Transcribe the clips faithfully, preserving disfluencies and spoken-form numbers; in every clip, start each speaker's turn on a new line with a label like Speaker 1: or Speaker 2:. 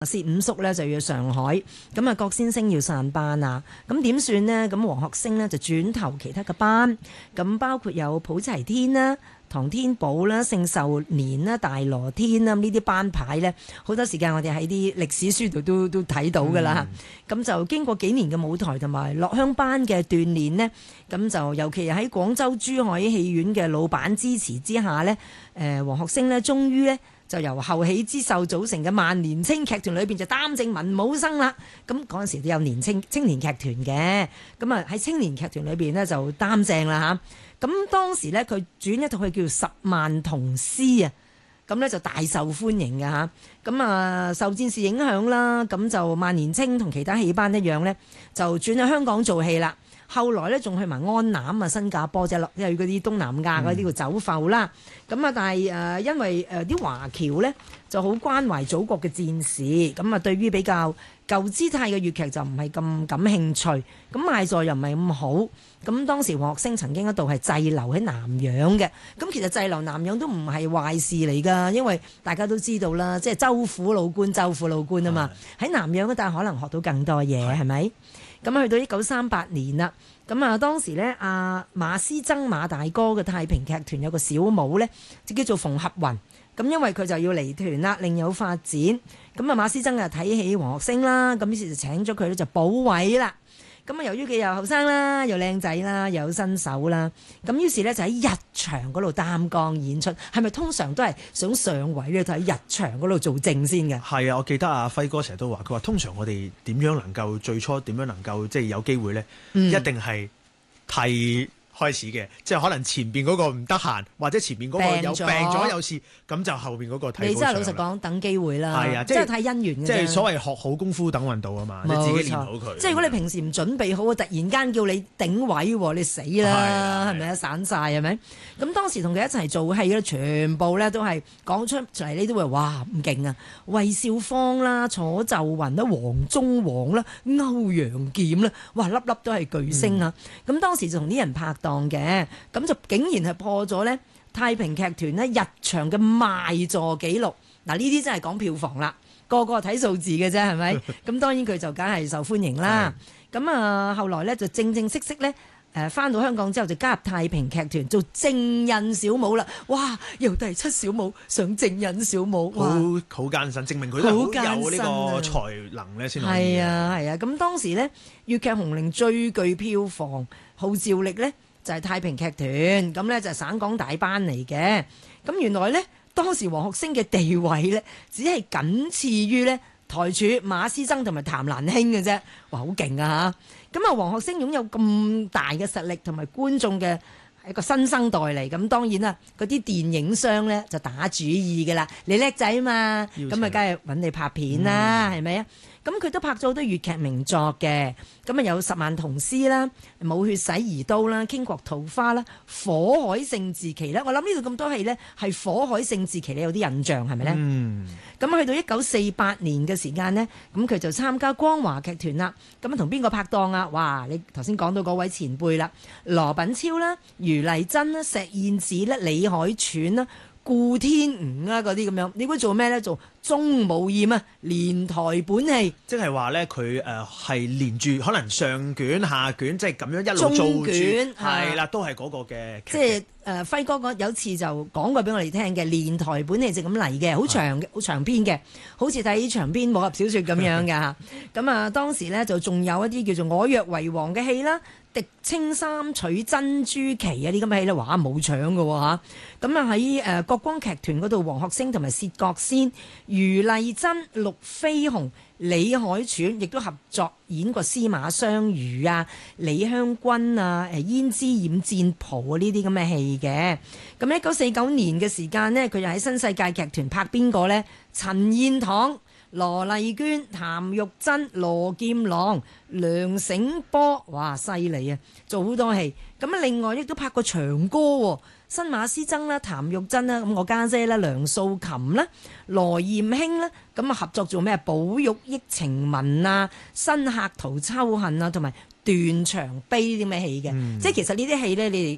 Speaker 1: 薛五叔咧就要上海，咁啊郭先生要散班啊，咁點算呢？咁黃學星呢就轉投其他嘅班，咁包括有普齊天啦、唐天寶啦、聖壽年啦、大羅天啦，呢啲班牌咧，好多時間我哋喺啲歷史書度都都睇到噶啦。咁、嗯、就經過幾年嘅舞台同埋落鄉班嘅鍛鍊呢，咁就尤其係喺廣州珠海戲院嘅老闆支持之下呢，誒黃學星呢終於呢。就由後起之秀組成嘅萬年青劇團裏邊就擔正文武生啦。咁嗰陣時都有年青青年劇團嘅，咁啊喺青年劇團裏邊呢，就擔正啦嚇。咁當時呢，佢轉一套戲叫《十萬銅詩》啊，咁呢就大受歡迎嘅嚇。咁啊受戰事影響啦，咁就萬年青同其他戲班一樣呢，就轉去香港做戲啦。後來咧仲去埋安南啊、新加坡即係落，即係嗰啲東南亞嗰啲叫走埠啦。咁啊、嗯，但係誒，因為誒啲華僑咧就好關懷祖國嘅戰士，咁啊對於比較舊姿態嘅粵劇就唔係咁感興趣，咁賣座又唔係咁好。咁當時黃學星曾經一度係滯留喺南洋嘅，咁其實滯留南洋都唔係壞事嚟㗎，因為大家都知道啦，即係周府老官、周府老官啊嘛，喺的南洋嗰度可能學到更多嘢，係咪的？咁去到一九三八年啦，咁啊當時咧，阿馬師曾馬大哥嘅太平劇團有個小武咧，就叫做馮合雲。咁因為佢就要離團啦，另有發展。咁啊馬師曾就睇起黃學星啦，咁於是就請咗佢咧就補位啦。咁啊由於佢又後生啦，又靚仔啦，又有身手啦，咁於是咧就喺日場嗰度擔綱演出。係咪通常都係想上位咧，就喺日場嗰度做正先嘅？
Speaker 2: 係啊，我記得阿輝哥成日都話，佢話通常我哋點樣能夠最初點樣能夠即係有機會咧，嗯、一定係替開始嘅，即係可能前邊嗰個唔得閒，或者前邊嗰個有病咗有事，咁就後邊嗰個替補上。你真係老實講，等機會啦，係啊，即係睇姻緣嘅。即係所謂學好功夫等運道啊嘛，你自己練好佢。即係如果你平時唔準備好，突然間叫你頂位，你死啦，係咪啊？散晒係咪？咁當時同佢一齊做戲咧，全部咧都係講出嚟，你都會哇咁勁啊！韋少芳啦、楚岫雲啦、黃宗王啦、歐陽劍啦，哇粒粒都係巨星啊！咁、嗯、當時就同啲人拍檔嘅，咁就竟然係破咗咧太平劇團咧日場嘅賣座紀錄。嗱呢啲真係講票房啦，個個睇數字嘅啫，係咪？咁當然佢就梗係受歡迎啦。咁啊後來咧就正正式式咧誒翻到香港之後就加入太平劇團做正印小武啦。哇！由第七小武上正印小武，好好艱辛，證明佢都好有呢個才能咧先可以。
Speaker 1: 係啊係啊，咁、啊、當時咧粵劇紅伶最具票房號召力咧就係太平劇團，咁咧就係省港大班嚟嘅。咁原來咧當時黃學星嘅地位咧只係僅次於咧台柱馬師曾同埋譚蘭卿嘅啫。哇好勁啊嚇！咁啊黃學星擁有咁大嘅實力同埋觀眾嘅一個新生代嚟，咁當然啦嗰啲電影商咧就打主意㗎啦，你叻仔嘛，咁啊梗係揾你拍片啦，係咪啊？咁佢都拍咗好多粵劇名作嘅，咁啊有十萬銅詩啦、武血洗兒刀啦、傾國桃花啦、火海勝自旗啦。我諗呢度咁多戲呢，係火海勝自旗，你有啲印象係咪呢？嗯。咁去到一九四八年嘅時間呢，咁佢就參加光華劇團啦。咁同邊個拍檔啊？哇！你頭先講到嗰位前輩啦，羅品超啦、余麗珍啦、石燕子啦、李海泉啦、顧天吳啊嗰啲咁樣，你估做咩咧？做鍾無艷啊，連台本戲，
Speaker 2: 即係話咧，佢誒係連住可能上卷下卷，即係咁樣一路做住，係啦，都係嗰個嘅。即係
Speaker 1: 誒輝哥嗰有次就講過俾我哋聽嘅，連台本戲就咁嚟嘅，好長嘅，好長篇嘅，好似睇長篇武俠小説咁樣嘅嚇。咁啊，當時咧就仲有一啲叫做我若為王嘅戲啦。狄青衫取珍珠旗啊！啲咁嘅戲咧，哇冇搶嘅喎嚇。咁啊喺誒國光劇團嗰度，黃學星同埋薛覺先、余麗珍、陸飛鴻、李海泉亦都合作演過《司馬相如》啊、李香君啊、誒胭脂染戰袍啊呢啲咁嘅戲嘅。咁一九四九年嘅時間呢，佢又喺新世界劇團拍邊個呢？陳燕堂、羅麗娟、譚玉珍、羅劍郎、梁醒波，哇犀利啊！做好多戲。咁啊，另外亦都拍過長歌喎，新馬師曾啦、譚玉珍啦，咁我家姐啦、梁素琴啦、羅艷卿啦，咁啊合作做咩？寶玉憶情文啊、新客途秋恨啊，同埋斷腸悲啲咩戲嘅。嗯、即係其實呢啲戲咧，你哋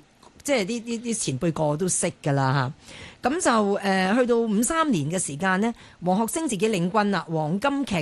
Speaker 1: 即係啲啲啲前輩個個都識㗎啦嚇。咁就誒、呃、去到五三年嘅時間呢，黃學星自己領軍啦，黃金劇